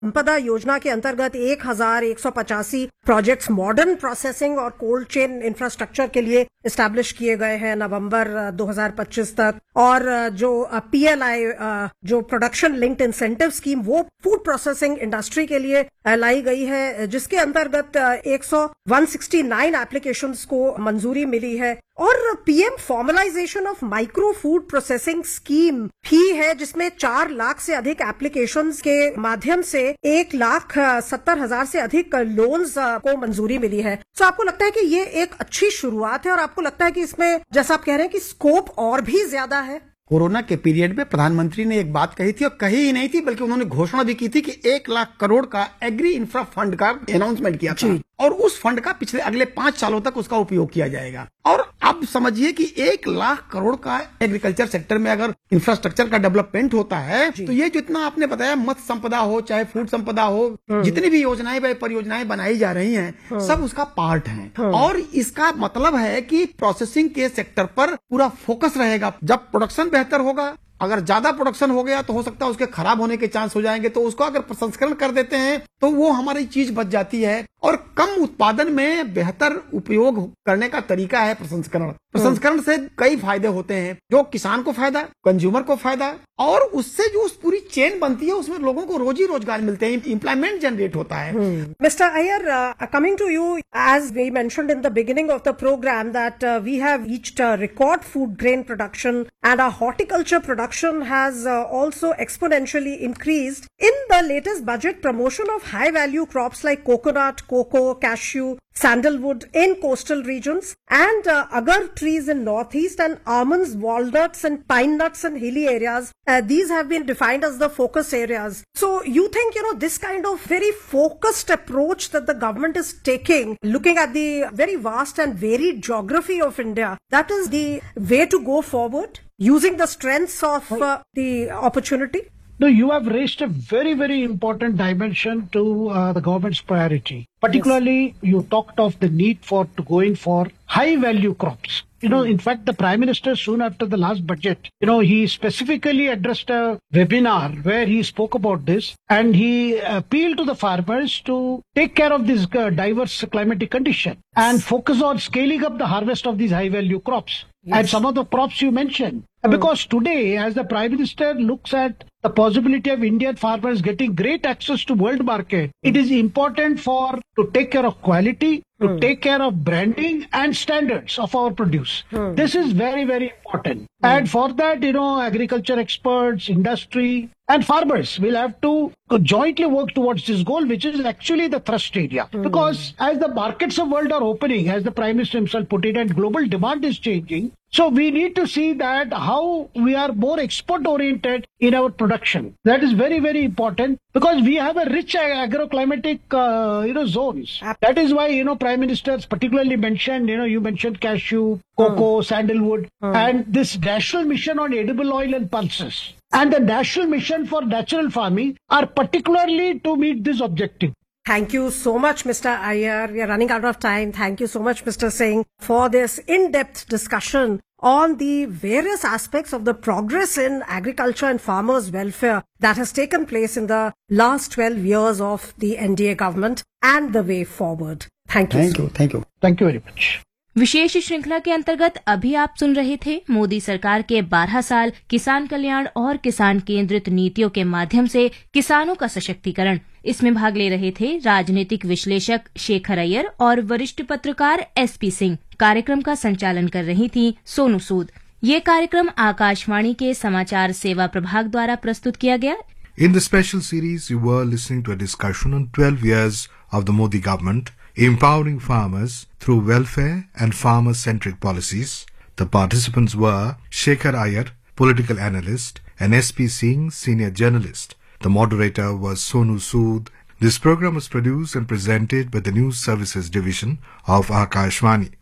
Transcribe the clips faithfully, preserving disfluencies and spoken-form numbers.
संपदा योजना के अंतर्गत एक हजार एक सौ पचासी प्रोजेक्ट्स मॉडर्न प्रोसेसिंग और कोल्ड चेन इंफ्रास्ट्रक्चर के लिए एस्टैब्लिश किए गए हैं नवंबर दो हज़ार पच्चीस तक। और जो पीएलआई जो प्रोडक्शन लिंक्ड इंसेंटिव स्कीम वो फूड प्रोसेसिंग इंडस्ट्री के लिए लाई गई है, जिसके अंतर्गत एक सौ एक सौ उनहत्तर एप्लीकेशंस को मंजूरी मिली है। और PM formalisation of micro food processing scheme भी है, जिसमें चार लाख से अधिक एप्लीकेशंस के माध्यम से एक लाख सत्तर हजार से अधिक लोन्स को मंजूरी मिली है। तो आपको लगता है कि ये एक अच्छी शुरुआत है और आपको लगता है कि इसमें जैसा आप कह रहे हैं कि स्कोप और भी ज्यादा है? कोरोना के पीरियड में प्रधानमंत्री ने एक बात कही थी, और कही ही नहीं थी बल्कि उन्होंने घोषणा भी की थी कि एक लाख करोड़ का एग्री इंफ्रा फंड का अनाउंसमेंट किया था, और उस फंड का पिछले अगले पांच सालों तक उसका उपयोग किया जाएगा। और अब समझिए कि एक लाख करोड़ का एग्रीकल्चर सेक्टर में अगर इंफ्रास्ट्रक्चर का डेवलपमेंट होता है तो ये जितना आपने बताया मत्स्य संपदा हो चाहे फूड संपदा हो, जितनी भी योजनाएं व परियोजनाएं बनाई जा रही हैं सब उसका पार्ट है। और इसका मतलब है कि प्रोसेसिंग के सेक्टर पर पूरा फोकस रहेगा। जब प्रोडक्शन बेहतर होगा, अगर ज्यादा प्रोडक्शन हो गया तो हो सकता है उसके खराब होने के चांस हो जाएंगे, तो उसको अगर प्रसंस्करण कर देते हैं तो वो हमारी चीज बच जाती है। और कम उत्पादन में बेहतर उपयोग करने का तरीका है प्रसंस्करण। प्रसंस्करण से कई फायदे होते हैं, जो किसान को फायदा, कंज्यूमर को फायदा, और उससे जो उस पूरी चेन बनती है उसमें लोगों को रोजी रोजगार मिलते हैं, एम्प्लॉयमेंट जनरेट होता है। Mister Iyer, coming to you, as we mentioned in the beginning of the programme that we have reached record food grain production and our horticulture production has uh, also exponentially increased. In the latest budget, promotion of high value crops like coconut, cocoa, cashew, sandalwood in coastal regions, and uh, agar trees in northeast, and almonds, walnuts and pine nuts in hilly areas, uh, these have been defined as the focus areas. So you think, you know, this kind of very focused approach that the government is taking, looking at the very vast and varied geography of India, that is the way to go forward, using the strengths of uh, the opportunity? No, you have raised a very, very important dimension to uh, the government's priority. Particularly, yes. You talked of the need for to going for high value crops. You know, in fact, the Prime Minister, soon after the last budget, you know, he specifically addressed a webinar where he spoke about this, and he appealed to the farmers to take care of this uh, diverse climatic condition and focus on scaling up the harvest of these high value crops. Yes. And some of the crops you mentioned. Mm. Because today, as the Prime Minister looks at the possibility of Indian farmers getting great access to world market, mm. it is important for to take care of quality, to mm. take care of branding and standards of our produce. Mm. This is very, very important. Mm. And for that, you know, agriculture experts, industry, and farmers will have to jointly work towards this goal, which is actually the thrust area. Mm. Because as the markets of world are opening, as the Prime Minister himself put it, and global demand is changing, so we need to see that how we are more export oriented in our production. That is very, very important because we have a rich agroclimatic, uh, you know, zones. That is why, you know, Prime Ministers particularly mentioned, you know, you mentioned cashew, cocoa, mm. sandalwood, mm. and this national mission on edible oil and pulses. And the national mission for natural farming are particularly to meet this objective. Thank you so much, Mister Iyer. We are running out of time. Thank you so much, Mister Singh, for this in-depth discussion on the various aspects of the progress in agriculture and farmers' welfare that has taken place in the last twelve years of the N D A government and the way forward. Thank you. Thank you. Thank you. Thank you very much. विशेष श्रृंखला के अंतर्गत अभी आप सुन रहे थे मोदी सरकार के बारह साल किसान कल्याण और किसान केंद्रित नीतियों के माध्यम से किसानों का सशक्तिकरण। इसमें भाग ले रहे थे राजनीतिक विश्लेषक शेखर अय्यर और वरिष्ठ पत्रकार एसपी सिंह। कार्यक्रम का संचालन कर रही थी सोनू सूद। ये कार्यक्रम आकाशवाणी के समाचार सेवा प्रभाग द्वारा प्रस्तुत किया गया। In the special series, you were listening to a discussion on twelve years of the Modi government, empowering farmers through welfare and farmer-centric policies. The participants were Shekhar Iyer, political analyst, and S P Singh, senior journalist. The moderator was Sonu Sood. This program was produced and presented by the News Services Division of Akashvani.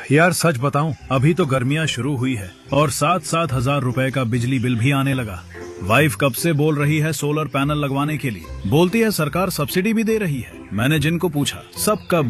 यार सच बताऊं, अभी तो गर्मियां शुरू हुई है और सात सात हजार रुपए का बिजली बिल भी आने लगा। वाइफ कब से बोल रही है सोलर पैनल लगवाने के लिए, बोलती है सरकार सब्सिडी भी दे रही है। मैंने जिनको पूछा सबका